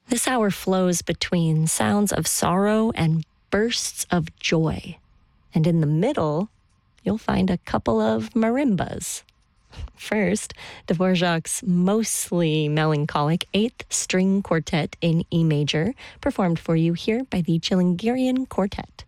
This hour flows between sounds of sorrow and bursts of joy. And in the middle, you'll find a couple of marimbas. First, Dvorak's mostly melancholic 8th string quartet in E major, performed for you here by the Chilingirian Quartet.